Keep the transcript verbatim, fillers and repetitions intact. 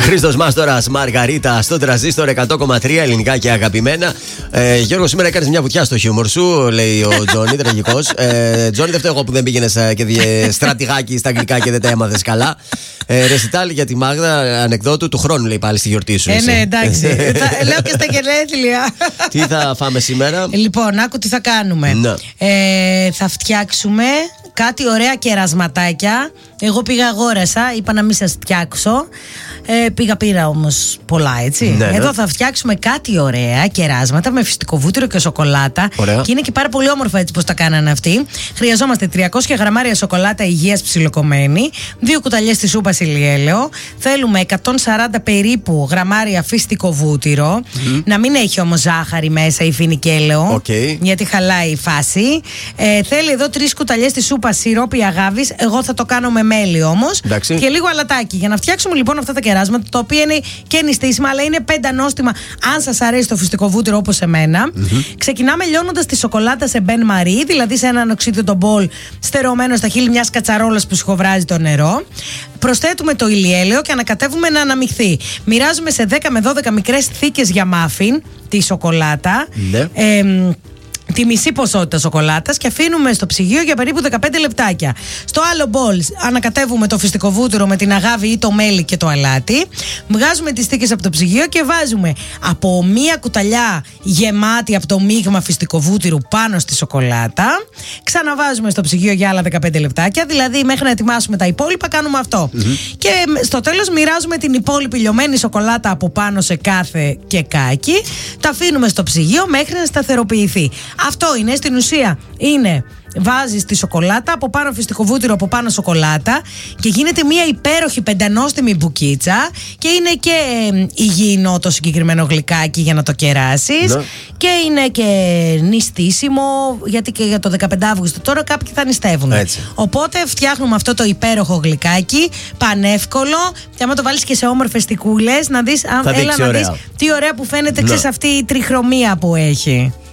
Χρήστος Μάστορας, Μαργαρίτα, στο τραζίστορ εκατό κόμμα τρία, ελληνικά και αγαπημένα. Ε, Γιώργο, σήμερα έκανες μια βουτιά στο χιούμορ σου, λέει ο Τζόνι, τραγικός. Ε, Τζόνι, δεν φταίω εγώ που δεν πήγαινες και διε στρατηγάκι στα αγγλικά και δεν τα έμαθες καλά. Ε, ρεσιτάλ για τη Μάγδα, ανεκδότου του χρόνου, λέει πάλι στη γιορτή σου. Ε, ναι, εντάξει. θα, λέω και στα γενέθλια. Τι θα φάμε σήμερα? Λοιπόν, άκου τι θα κάνουμε. Ε, θα φτιάξουμε κάτι ωραία κερασματάκια. Εγώ πήγα αγόρασα, είπα να μην σας φτιάξω. Ε, πήγα πήρα όμως πολλά, έτσι. Ναι, ναι. Εδώ θα φτιάξουμε κάτι ωραία κεράσματα με φυστικό βούτυρο και σοκολάτα. Ωραία. Και είναι και πάρα πολύ όμορφα έτσι πως τα κάνανε αυτοί. Χρειαζόμαστε τριακόσια γραμμάρια σοκολάτα υγείας ψιλοκομμένη, δύο κουταλιές της σούπας ηλιέλαιο. Θέλουμε εκατόν σαράντα περίπου γραμμάρια φυστικό βούτυρο. Mm. Να μην έχει όμως ζάχαρη μέσα ή φινικέλαιο. Okay. Γιατί χαλάει η φάση. Ε, θέλει εδώ τρεις κουταλιές της σούπας σιρόπι αγάβης. Εγώ θα το κάνω με μέλι όμως. Και λίγο αλατάκι. Για να φτιάξουμε λοιπόν αυτά τα κεράσματα, τα οποία είναι και νηστίσιμα, αλλά είναι πέντα νόστιμα, αν σας αρέσει το φυστικό βούτυρο όπως εμένα. Mm-hmm. Ξεκινάμε λιώνοντας τη σοκολάτα σε μπεν μαρί, δηλαδή σε ένα ανοξίδωτο μπολ στερεωμένο στα χείλη μιας κατσαρόλας που σχοβράζει το νερό. Προσθέτουμε το ηλιέλαιο και ανακατεύουμε να αναμειχθεί. Μοιράζουμε σε δέκα με δώδεκα μικρές θήκες για μάφιν τη σοκολάτα. Mm-hmm. Ε, τη μισή ποσότητα σοκολάτας και αφήνουμε στο ψυγείο για περίπου δεκαπέντε λεπτάκια. Στο άλλο μπολ ανακατεύουμε το φυστικό βούτυρο με την αγάβη ή το μέλι και το αλάτι. Βγάζουμε τις θήκες από το ψυγείο και βάζουμε από μία κουταλιά γεμάτη από το μείγμα φυστικό βούτυρου πάνω στη σοκολάτα. Ξαναβάζουμε στο ψυγείο για άλλα δεκαπέντε λεπτάκια. Δηλαδή μέχρι να ετοιμάσουμε τα υπόλοιπα κάνουμε αυτό. Mm-hmm. Και στο τέλος μοιράζουμε την υπόλοιπη λιωμένη σοκολάτα από πάνω σε κάθε κεκάκι. Τα αφήνουμε στο ψυγείο μέχρι να σταθεροποιηθεί. Αυτό είναι στην ουσία. Είναι, βάζεις τη σοκολάτα, από πάνω φυστικό βούτυρο, από πάνω σοκολάτα και γίνεται μια υπέροχη πεντανόστιμη μπουκίτσα και είναι και ε, υγιεινό το συγκεκριμένο γλυκάκι για να το κεράσεις. Ναι. Και είναι και νηστίσιμο, γιατί και για το δεκαπέντε Αυγούστου τώρα κάποιοι θα νηστεύουν. Έτσι. Οπότε φτιάχνουμε αυτό το υπέροχο γλυκάκι, πανεύκολο, και άμα το βάλεις και σε όμορφες τικούλες, να δεις, αν, έλα να δεις τι ωραία που φαίνεται, ναι, ξέρεις, αυτή η τριχρωμία που έχει.